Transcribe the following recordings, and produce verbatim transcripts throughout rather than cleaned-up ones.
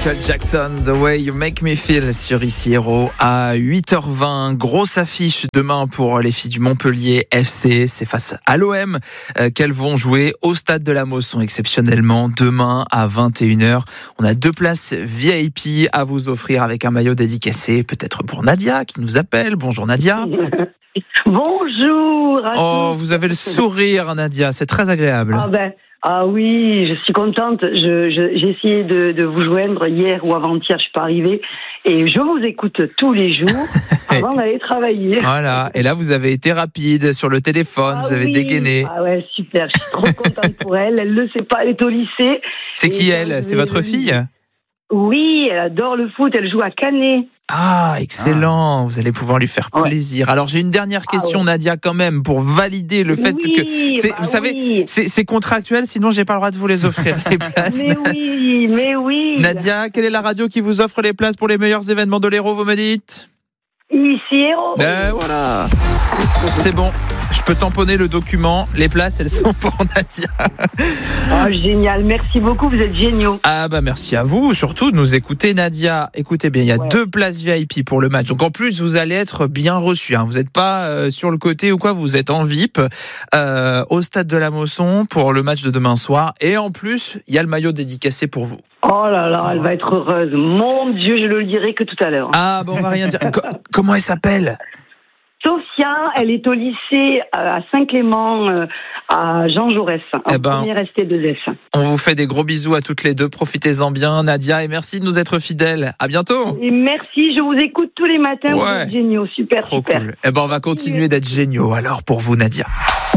Michael Jackson, The Way You Make Me Feel sur Ici Héros à huit heures vingt. Grosse affiche demain pour les filles du Montpellier F C. C'est face à l'O M euh, qu'elles vont jouer au stade de la Mosson exceptionnellement demain à vingt et une heures. On a deux places V I P à vous offrir avec un maillot dédicacé, peut-être pour Nadia qui nous appelle. Bonjour Nadia. Bonjour. Oh, vous avez le sourire Nadia, c'est très agréable. Ah ben. Ah oui, je suis contente. Je, je, j'ai essayé de, de vous joindre hier ou avant-hier, je suis pas arrivée. Et je vous écoute tous les jours avant d'aller travailler. Voilà. Et là, vous avez été rapide sur le téléphone, Ah vous avez oui. dégainé. Ah ouais, super. Je suis trop contente pour elle. Elle le sait pas, elle est au lycée. C'est qui elle ? C'est votre fille ? Oui, elle adore le foot. Elle joue à Canet. Ah, excellent. Ah. Vous allez pouvoir lui faire plaisir. Ouais. Alors, j'ai une dernière question, ah ouais. Nadia, quand même, pour valider le fait oui, que... C'est, bah vous savez, oui. c'est, c'est contractuel, sinon j'ai pas le droit de vous les offrir, les places. Mais oui, mais oui. Nadia, quelle est la radio qui vous offre les places pour les meilleurs événements de l'Hérault, vous me dites ? Ici Hérault. Ben voilà. C'est bon. Je peux tamponner le document. Les places, elles sont pour Nadia. Oh, génial. Merci beaucoup. Vous êtes géniaux. Ah, bah, merci à vous. Surtout de nous écouter, Nadia. Écoutez bien, il y a ouais. deux places V I P pour le match. Donc, en plus, vous allez être bien reçus. Hein. Vous n'êtes pas euh, sur le côté ou quoi. Vous êtes en V I P euh, au stade de la Mosson pour le match de demain soir. Et en plus, il y a le maillot dédicacé pour vous. Oh là là, elle va être heureuse. Mon Dieu, je le lirai que tout à l'heure. Ah, bon, on va rien dire. Co- comment elle s'appelle ? Sophia, elle est au lycée à Saint-Clément, à Jean Jaurès, en eh ben, première S T deux F. On vous fait des gros bisous à toutes les deux. Profitez-en bien, Nadia, et merci de nous être fidèles. À bientôt. Et merci, je vous écoute tous les matins. Ouais. Vous êtes géniaux, super, Trop super. Cool. Eh ben, on va continuer d'être géniaux alors pour vous, Nadia.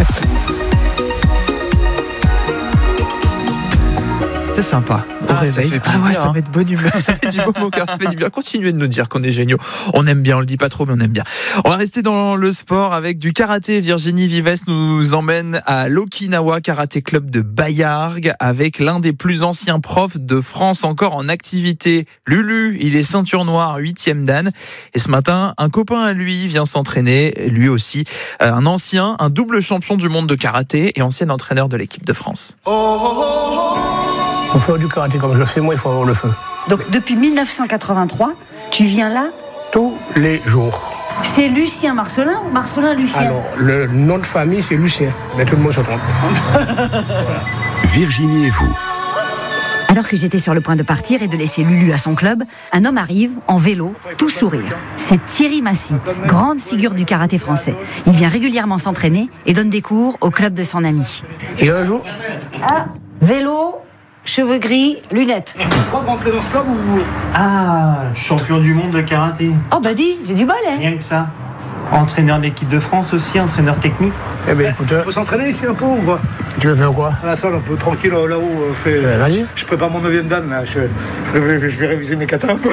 C'est sympa. Au ah, réveil. Ça fait plaisir, ah ouais, ça hein. met de bonne humeur. Ça fait du bon au cœur. Ça fait du bien. Continuez de nous dire qu'on est géniaux. On aime bien. On le dit pas trop, mais on aime bien. On va rester dans le sport avec du karaté. Virginie Vives nous emmène à l'Okinawa Karaté Club de Bayargues avec l'un des plus anciens profs de France encore en activité. Lulu, il est ceinture noire, huitième dan. Et ce matin, un copain à lui vient s'entraîner. Lui aussi, un ancien, un double champion du monde de karaté et ancien entraîneur de l'équipe de France. Oh, oh, oh. Pour faire du karaté comme je le fais, moi, il faut avoir le feu. Donc, depuis dix-neuf cent quatre-vingt-trois, tu viens là ? Tous les jours. C'est Lucien Marcelin ou Marcelin Lucien ? Alors, le nom de famille, c'est Lucien. Mais tout le monde se trompe. Voilà. Virginie et vous. Alors que j'étais sur le point de partir et de laisser Lulu à son club, un homme arrive, en vélo, tout sourire. C'est Thierry Massy, grande figure du karaté français. Il vient régulièrement s'entraîner et donne des cours au club de son ami. Et un jour... Ah, vélo... Cheveux gris, lunettes. Pourquoi rentrer dans ce club ou... Ah, champion du monde de karaté. Oh bah dis, j'ai du bol, hein. Rien que ça. Entraîneur d'équipe de France aussi, entraîneur technique. Eh ben écoute, on peut s'entraîner ici un peu ou quoi ? Tu veux faire quoi ? À la salle, un peu tranquille là-haut. Euh, fait, euh, vas-y. Je prépare mon neuvième dan là. Je, je, vais, je vais réviser mes katas un peu.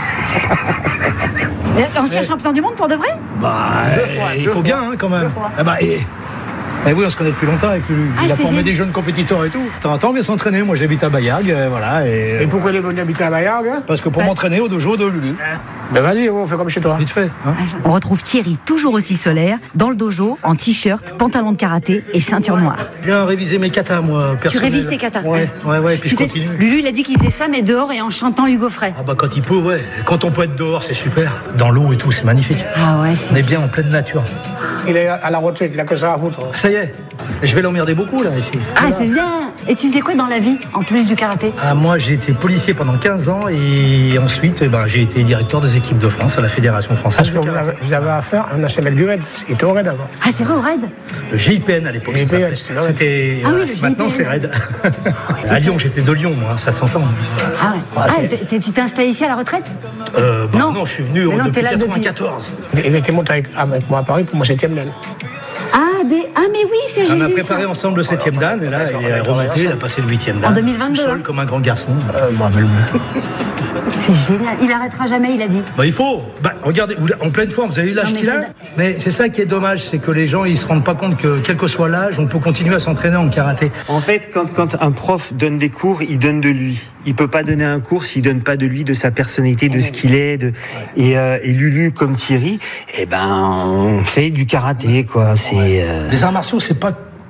Ancien champion du monde pour de vrai ? Bah, deux fois, il deux faut fois. Bien hein, quand même. Ah bah, et... Eh oui, on se connaît depuis longtemps avec lui. Ah, il a formé génial. Des jeunes compétiteurs et tout. T'as un temps, vient s'entraîner. Moi, j'habite à Bayargues, euh, voilà. Et, et pourquoi il est venu habiter à Bayargues hein ? Parce que pour ouais. m'entraîner au dojo de Lulu. Ben vas-y, on fait comme chez toi. Vite fait. Hein. On retrouve Thierry, toujours aussi solaire, dans le dojo, en t-shirt, pantalon de karaté et ceinture noire. Je viens réviser mes katas, moi, personnel. Tu révises tes katas ? Ouais, ouais, ouais, et puis tu je fais... continue. Lulu, il a dit qu'il faisait ça, mais dehors et en chantant Hugo Frey. Ah bah quand il peut, ouais. Quand on peut être dehors, c'est super. Dans l'eau et tout, c'est magnifique. Ah ouais, c'est... On est bien en pleine nature. Il est à la retraite, il a que ça à foutre. Ça y est. Je vais l'emmerder beaucoup, là, ici. Ah, c'est bien. Et tu faisais quoi dans la vie, en plus du karaté ? Ah, moi, j'ai été policier pendant quinze ans et ensuite, eh ben, j'ai été directeur des équipes de France à la Fédération française. Parce que vous avez, vous avez affaire à un ancien mec du Raid. Il était au Raid avant. Ah, c'est vrai, au Raid ? Le G I P N à l'époque. G I P N, c'était le Raid. C'était, ah, oui, euh, maintenant, c'est Raid. À Lyon, j'étais de Lyon, moi, ça s'entend. Ah, ouais. Ah, ah tu t'es installé ici à la retraite ? euh, bah, non. non, je suis venu non, depuis quatre-vingt-quatorze. Depuis... Il était monté avec, avec moi à Paris pour mon septième dan. Ah, des... ah, mais oui, c'est génial. On a préparé ça. Ensemble le septième dan, et là, il est remonté, il a passé le huitième dan. En deux mille vingt-deux. Tout seul, comme un grand garçon. Euh, moi, mais le... C'est génial. Il arrêtera jamais, il a dit. Bah, il faut. Bah, regardez, vous, en pleine forme, vous avez eu l'âge qu'il a. Mais c'est ça qui est dommage, c'est que les gens, ils se rendent pas compte que, quel que soit l'âge, on peut continuer à s'entraîner en karaté. En fait, quand, quand un prof donne des cours, il donne de lui. Il peut pas donner un cours s'il donne pas de lui, de sa personnalité, de ce qu'il est. De... Et, euh, et Lulu, comme Thierry, eh ben, on fait du karaté, quoi. C'est. Euh... Les arts martiaux, c'est pas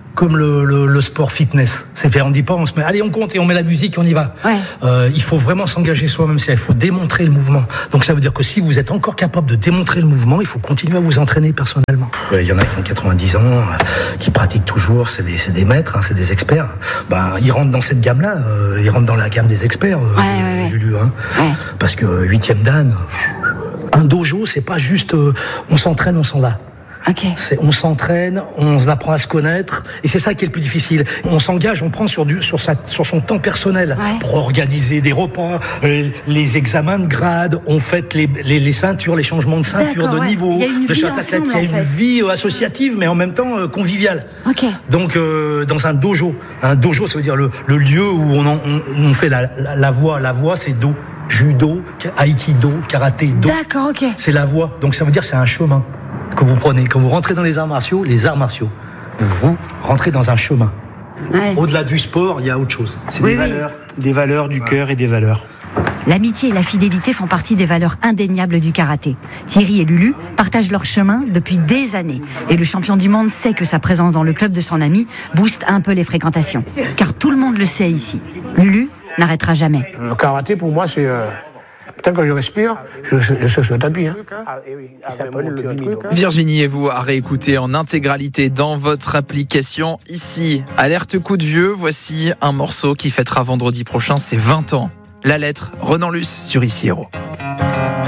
comme le, le, le sport fitness. C'est-à-dire, on dit pas, on se met, allez, on compte et on met la musique et on y va. Ouais. Euh, il faut vraiment s'engager soi-même. Il faut démontrer le mouvement. Donc ça veut dire que si vous êtes encore capable de démontrer le mouvement, il faut continuer à vous entraîner personnellement. Il y en a qui ont quatre-vingt-dix ans, euh, qui pratiquent toujours, c'est des, c'est des maîtres, hein, c'est des experts. Ben, ils rentrent dans cette gamme-là, euh, ils rentrent dans la gamme des experts, euh, ouais, ouais, ouais. Lulu, hein. Ouais. Parce que huitième dan, un dojo, c'est pas juste, euh, on s'entraîne, on s'en va. Okay. C'est, on s'entraîne, on apprend à se connaître, et c'est ça qui est le plus difficile. On s'engage, on prend sur du, sur sa, sur son temps personnel ouais. pour organiser des repas, euh, les examens de grade, on fait les, les, les ceintures, les changements de ceinture, D'accord, de ouais. niveau, il y a une de vie chaque athlète. Il y a une vie associative, mais en même temps euh, conviviale. Okay. Donc, euh, dans un dojo, un dojo, ça veut dire le, le lieu où on, en, on, on fait la, la, la voie. La voie, c'est do, judo, aïkido, karaté, do. D'accord, ok. C'est la voie. Donc, ça veut dire c'est un chemin que vous prenez. Quand vous rentrez dans les arts martiaux, les arts martiaux, vous rentrez dans un chemin. Ouais. Au-delà du sport, il y a autre chose. C'est oui, des, oui. valeurs, des valeurs du ouais. cœur et des valeurs. L'amitié et la fidélité font partie des valeurs indéniables du karaté. Thierry et Lulu partagent leur chemin depuis des années. Et le champion du monde sait que sa présence dans le club de son ami booste un peu les fréquentations. Car tout le monde le sait ici. Lulu n'arrêtera jamais. Le karaté, pour moi, c'est... Euh... Tant que je respire, je, je, je suis sur le tapis. Hein. Virginie et vous à réécouter en intégralité dans votre application. Ici, Alerte Coup de Vieux, voici un morceau qui fêtera vendredi prochain ses vingt ans. La lettre, Renan Luce sur Ici Héros.